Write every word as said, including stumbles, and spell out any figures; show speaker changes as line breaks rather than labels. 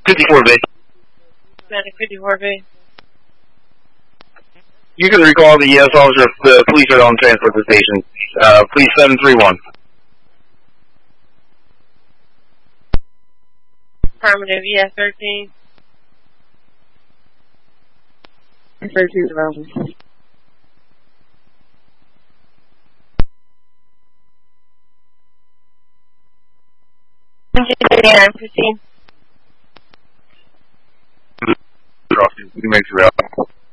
fifty-four B.
Medic fifty-four B.
You can recall the yes officer if the police are on transport to the station. Uh, police seven three one.
Affirmative, E S thirteen.
thirteen around.
nine fifteen.
You make it out.